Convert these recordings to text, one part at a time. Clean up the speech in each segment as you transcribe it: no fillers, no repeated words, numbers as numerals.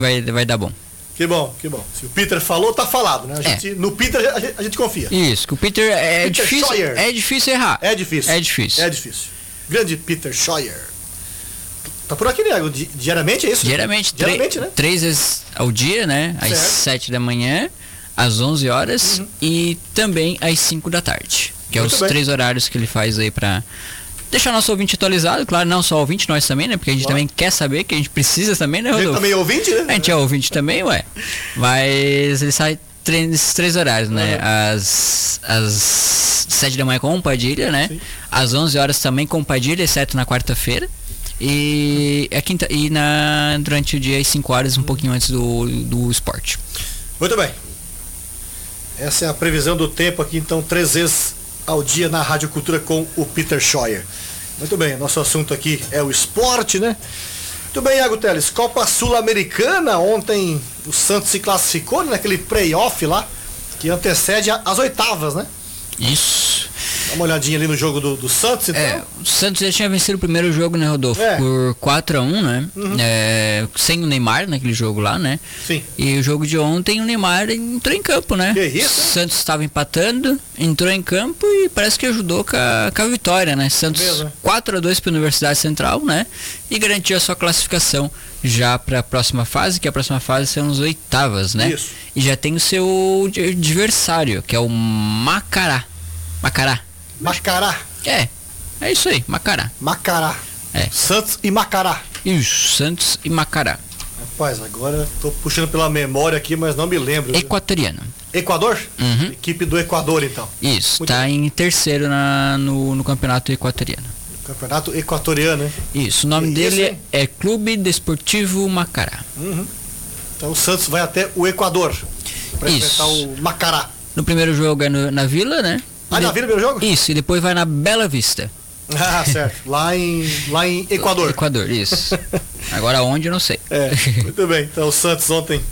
vai dar bom. Que bom. Se o Peter falou, tá falado, né? No Peter a gente confia. Isso, que o Peter é difícil errar. É difícil. Grande Peter Scheuer. Tá por aqui, né? Diariamente, é isso? Diariamente, né? 3 vezes ao dia, né? Às 7 da manhã, às 11 horas e também às 5 da tarde. Que é os 3 horários que ele faz aí pra deixar nosso ouvinte atualizado, claro, não só o ouvinte, nós também, né? Porque a gente também quer saber, que a gente precisa também, né, Rodolfo? A gente também é ouvinte, né? A gente é ouvinte também, ué. Mas ele sai nesses 3 horários, né? Às 7 da manhã com o Padilha, né? Sim. Às 11 horas também com o Padilha, exceto na quarta-feira. E durante o dia às 5 horas, um pouquinho antes do esporte. Muito bem. Essa é a previsão do tempo aqui, então, 3 vezes ao dia na Rádio Cultura com o Peter Scheuer. Muito bem, nosso assunto aqui é o esporte, né? Muito bem, Iago Teles, Copa Sul-Americana, ontem o Santos se classificou naquele play-off lá, que antecede as oitavas, né? Isso. Dá uma olhadinha ali no jogo do Santos, então. O Santos já tinha vencido o primeiro jogo, né, Rodolfo? Por 4-1, né? Sem o Neymar naquele jogo lá, né? Sim. E o jogo de ontem, o Neymar entrou em campo, né? Que isso? O Santos estava empatando, entrou em campo e parece que ajudou com a vitória, né? Santos 4-2 para a Universidade Central, né? E garantiu a sua classificação já para a próxima fase, que a próxima fase são as oitavas, né? Isso. E já tem o seu adversário, que é o Macará. Macará. É isso aí, Macará. Santos e Macará. Isso, Santos e Macará. Rapaz, agora tô puxando pela memória aqui, mas não me lembro. Equatoriano. Equador? Equipe do Equador, então. Isso, muito tá bem. Em terceiro no campeonato equatoriano. Campeonato equatoriano, né? Isso, o nome dele é Clube Desportivo Macará. Então o Santos vai até o Equador para enfrentar o Macará. No primeiro jogo é na Vila, né? Na Vila, primeiro jogo? Isso, e depois vai na Bela Vista. Ah, certo. Lá em Equador. Equador, isso. Agora onde, eu não sei. Muito bem. Então o Santos ontem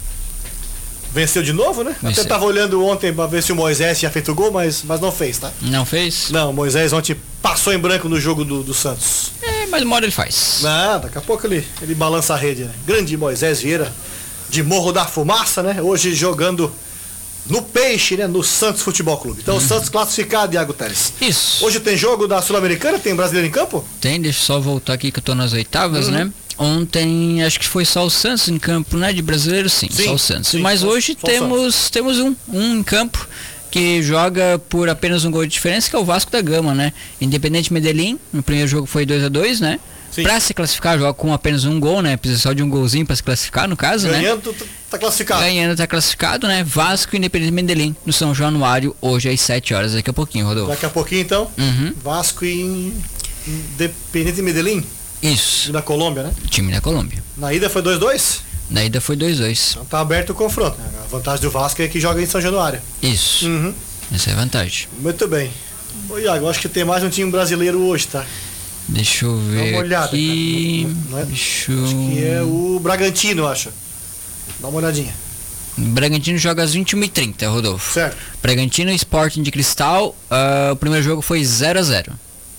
venceu de novo, né? Até tava olhando ontem para ver se o Moisés tinha feito o gol, mas não fez, tá? Não fez? Não, o Moisés ontem passou em branco no jogo do Santos. Mas uma hora ele faz. Não, daqui a pouco ele balança a rede, né? Grande Moisés Vieira, de Morro da Fumaça, né? Hoje jogando no Peixe, né? No Santos Futebol Clube. Então o Santos classificado, Iago Teles. Isso. Hoje tem jogo da Sul-Americana? Tem brasileiro em campo? Tem, deixa eu só voltar aqui que eu tô nas oitavas, né? Ontem acho que foi só o Santos em campo, né? De brasileiro, sim só o Santos. Mas hoje temos um em campo que joga por apenas um gol de diferença, que é o Vasco da Gama, né? Independente Medellín, no primeiro jogo foi 2-2, né? Para se classificar, joga com apenas um gol, né? Precisa só de um golzinho para se classificar, no caso, Ganhando, né? tá classificado. Ganhando, tá classificado, né? Vasco e Independente Medellín no São Januário, hoje às 7 horas, daqui a pouquinho, Rodolfo. Daqui a pouquinho, então, Vasco e Independente Medellín. Isso. Time da Colômbia, né? Time da Colômbia. Na ida foi 2-2? Na ida foi 2-2. Então tá aberto o confronto, né? A vantagem do Vasco é que joga em São Januário. Isso. Essa é a vantagem. Muito bem. Ô, Iago, acho que tem mais um time brasileiro hoje, tá? Deixa eu ver. Dá uma olhada aqui. Acho que é o Bragantino, acho. Dá uma olhadinha. O Bragantino joga às 21h30, Rodolfo. Certo. Bragantino e Sporting de Cristal. O primeiro jogo foi 0-0.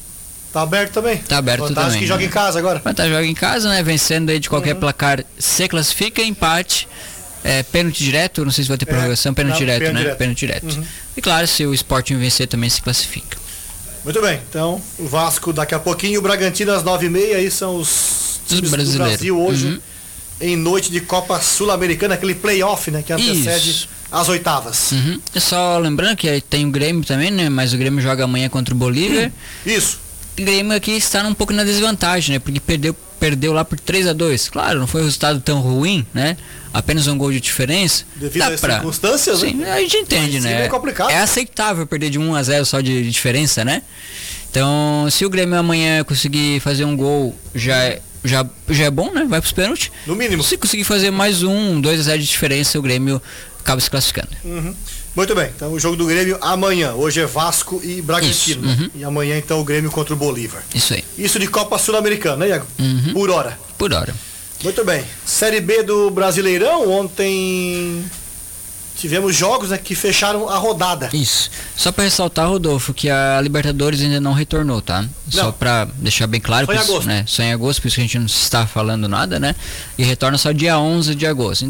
Tá aberto também? Tá aberto vantagem também. Que joga em casa agora. Vantagem joga em casa, né? Vencendo aí de qualquer placar, se classifica, empate. Pênalti direto, não sei se vai ter prorrogação, pênalti direto, né? Pênalti direto. E claro, se o Sporting vencer também se classifica. Muito bem, então o Vasco daqui a pouquinho, o Bragantino às 9h30, aí são os times do Brasil hoje, em noite de Copa Sul-Americana, aquele play-off, né, que antecede as oitavas. Só lembrando que tem o Grêmio também, né, mas o Grêmio joga amanhã contra o Bolívar. Isso. O Grêmio aqui está um pouco na desvantagem, né, porque perdeu lá por 3-2. Claro, não foi um resultado tão ruim, né? Apenas um gol de diferença. Devido às circunstâncias, sim, né? A gente entende, né? É complicado. É aceitável perder de 1-0 só de diferença, né? Então, se o Grêmio amanhã conseguir fazer um gol, já é bom, né? Vai pros pênaltis. No mínimo. Se conseguir fazer mais 2-0 de diferença, o Grêmio acaba se classificando. Muito bem, então o jogo do Grêmio amanhã. Hoje é Vasco e Bragantino. E amanhã então o Grêmio contra o Bolívar. Isso aí. Isso de Copa Sul-Americana, né, Iago? Por hora. Por hora. Muito bem. Série B do Brasileirão, ontem tivemos jogos, né, que fecharam a rodada. Isso. Só para ressaltar, Rodolfo, que a Libertadores ainda não retornou, tá? Só para deixar bem claro. Só em agosto. Né? Só em agosto, por isso que a gente não está falando nada, né? E retorna só dia 11 de agosto.